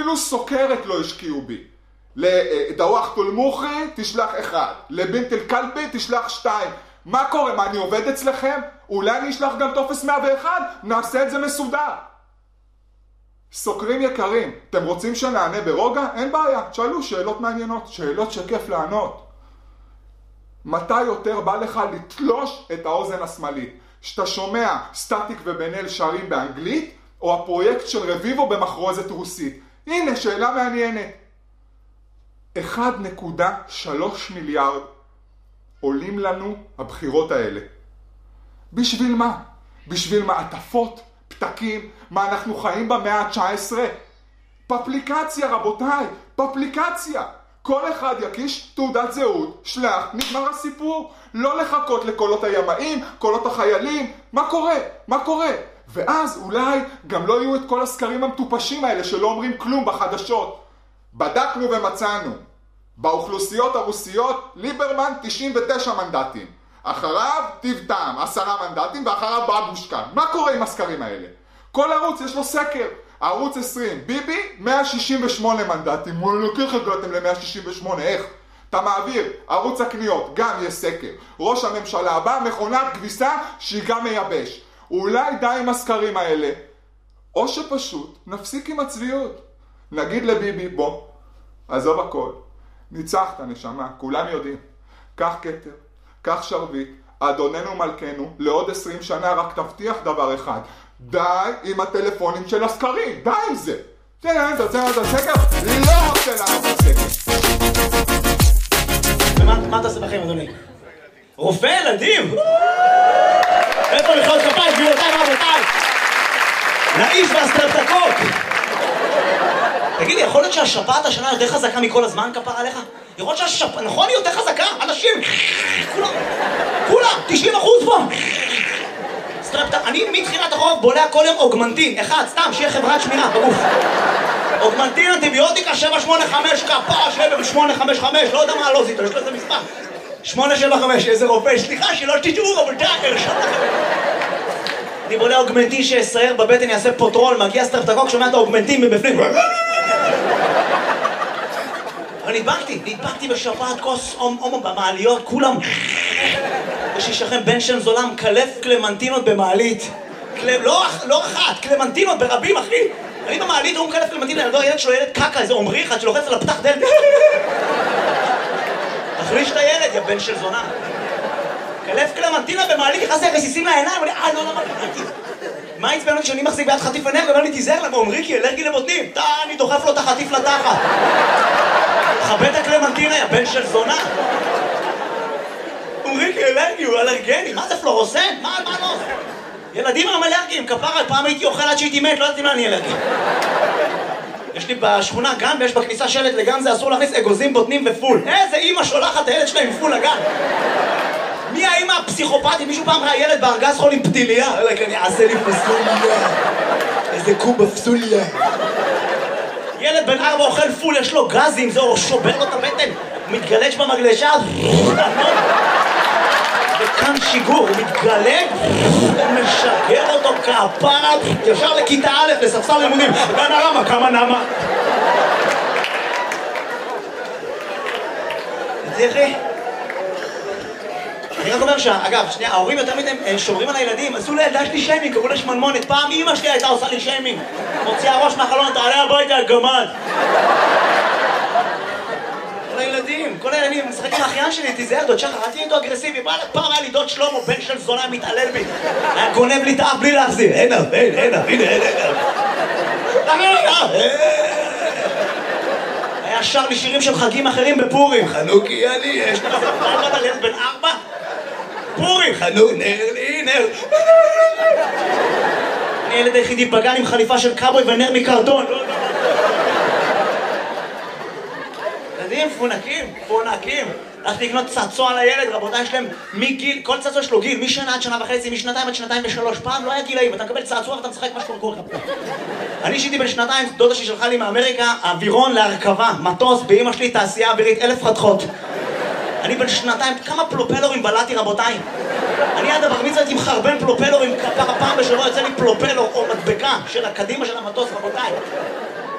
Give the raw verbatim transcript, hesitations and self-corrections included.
אפילו סוכרת לא השקיעו בי. לדווח תולמוכי תשלח אחד, לבינט אל קלבי תשלח שתיים. מה קורה? מה, אני עובד אצלכם? אולי אני אשלח גם טופס מאה ואחת? נעשה את זה מסודר. סוקרים יקרים, אתם רוצים שנענה ברוגע? אין בעיה, תשאלו שאלות מעניינות, שאלות שכיף לענות. מתי יותר בא לך לתלוש את האוזן השמאלית? שאתה שומע סטטיק ובן אל שרים באנגלית, או הפרויקט של רביבו במחרוזת רוסית? הנה, שאלה מעניינת. אחד נקודה שלוש מיליארד עולים לנו הבחירות האלה. בשביל מה? בשביל מעטפות, פתקים, מה אנחנו חיים במאה ה-תשע עשרה? פפליקציה רבותיי, פפליקציה. כל אחד יקיש תעודת זהות, שלח, נגמר הסיפור. לא לחכות לקולות הימאים, קולות החיילים. מה קורה? מה קורה? ואז אולי גם לא יהיו את כל הסקרים המטופשים האלה שלא אומרים כלום בחדשות. בדקנו ומצאנו. באוכלוסיות הרוסיות ליברמן תשעים ותשע מנדטים. אחריו טיב טעם עשרה מנדטים ואחריו בבושקה. מה קורה עם הסקרים האלה? כל ערוץ יש לו סקר. ערוץ עשרים, ביבי מאה שישים ושמונה מנדטים. וואלה, איך הגעתם ל-מאה שישים ושמונה? איך? אתה מעביר, ערוץ הקניות, גם יש סקר. ראש הממשלה הבא, מכונת כביסה שהיא גם מייבש. אולי די עם הסקרים האלה, או שפשוט נפסיק עם הצביעות. נגיד לביבי, בוא, עזוב הכל, ניצחת נשמה, כולם יודעים. קח כתר, קח שרביט, אדוננו מלכנו, לעוד עשרים שנה רק תבטיח דבר אחד. די עם הטלפונים של הסקרים, די עם זה. תראה, זה זה זה סקר, לא רוצה לעשות סקר. ומה אתה עושה בחיים, אדוני? רופא ילדים? איפה מחיאות כפיים, גבירותיי ורבותיי? לאיש והסטרפטקוק. תגיד לי, יכול להיות שהשפעת השנה יותר חזקה מכל הזמן, כפר עליך? יכול להיות שהשפעת, נכון, היא יותר חזקה? אנשים, כולם, כולם, תשעים אחוז פה. סטרפטק, אני מתחילת החורף בולע כל יום אוגמנטין, אחד, סתם, שיהיה חברת שמירה בגוף. אוגמנטין, אנטיביוטיקה, שבע שמונה חמש, כפר, שבע שמונה חמש חמש, לא יודע מה לא זיתו, יש לו איזה מספר. שמונה שבע חמש, איזה רופא, סליחה שלא תשתעו, אבל דאגר, שם לכם. אני בולע אוגמנטין שישראל בבטן יעשה פוטרול, מגיע סטרפטקוק, שומע את האוגמנטין מבפנים. אבל נדבקתי, נדבקתי בשפעת כוס הומו במעליות, כולם. יש אישכם בן שם זולם, קלף קלמנטינות במעלית. לא אחת, קלמנטינות ברבים, אחי. אני במעלית, הוא מקלף קלמנטינות, ילד שלו ילד קקה, איזה עומרי אחד שלוחץ על הפתח דלת. תחליש את הילד, יא בן של זונה. קלף קלמנטינה במעלית, נכנס לי רסיסים לעיניים, אני, אה, לא, לא, לא, מה עצבן אותי שאני מחזיק ביד חטיף עיניים, ואומר לי, תיזהר למה, עומרי כי אלרגי לבוטנים. תה, אני דוחף לו את החטיף לתחת. חבט הקלמנטינה, יא בן של זונה. עומרי כי אלרגי, הוא אלרגני, מה זה פלורוסן? מה, מה לא? ילדים הם אלרגיים, כפרה, פעם הייתי אוכל עד שהייתי מת, לא יודעת מה אני אלרגי. יש לי בשכונה גן ויש בכניסה שלט לגן זה אסור להכניס אגוזים, בוטנים ופול. איזה אמא שולחת את הילד שלה עם פול לגן? מי האמא הפסיכופתית? מישהו פעם ראה ילד בארגז חול עם פתיליה? אלא כי אני אעשה לי פסוליה. איזה קוב בפסוליה. ילד בן ארבע אוכל פול, יש לו גזים, זהו, שובר לו את הבטן. הוא מתגלש במגלשה. וכאן שיגור, הוא מתגלג, הוא משגר אותו כפרת, ישר לכיתה א' לספסל לימודים. גן הרמה, כמה נמה. תראי. אני רק אומר שאגב, שנייה, ההורים יותר מדי שומרים על הילדים, עשו לילדה שלי שיימינג, קראו לה שמנמונת. פעם אמא שלי הייתה עושה לי שיימינג. מוציאה ראש מהחלון, תעלה הביתה, גמד. כל הילדים, כל הילדים, משחק עם האחיין שלי, תיזהר, דוד שחר, אל תהיה איתו אגרסיבי. פעם היה לי דוד שלמה, בן של זונה, מתעלל בי. היה גונב לי את האף בלי להחזיר. הנה, הנה, הנה, הנה, הנה. היה שר לי שירים של חגים אחרים בפורים. חנוכי אני, יש לך פעם על ילד בן ארבע? פורים, חנוך, נר לי, נר. אני ילד היחידי בגן עם חליפה של קאבוי ונר מקרטון. ילדים, פונקים, פונקים. הלכתי לקנות צעצוע לילד, רבותיי, יש להם מגיל, כל צעצוע יש לו גיל, משנה עד שנה וחצי, משנתיים עד שנתיים ושלוש. פעם לא היה גילאים, אתה מקבל צעצוע ואתה משחק מה שאתה קורא. אני שיתי בן שנתיים, דודה שלי שלחה לי מאמריקה, אווירון להרכבה, מטוס, באמא שלי תעשייה אווירית, אלף חתכות. אני בן שנתיים, כמה פלופלורים בלעתי, רבותיי. אני עד הבר מצווה הייתי מחרבן פלופלורים, פעם בשבוע יוצא לי פלופלור או מדבקה של הקדימה של המטוס, רבותיי.